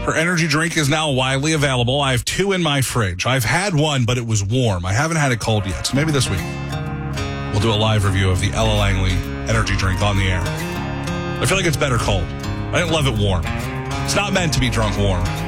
Her energy drink is now widely available. I have 2 in my fridge. I've had one, but it was warm. I haven't had it cold yet. So maybe this week we'll do a live review of the Ella Langley energy drink on the air. I feel like it's better cold. I didn't love it warm. It's not meant to be drunk warm.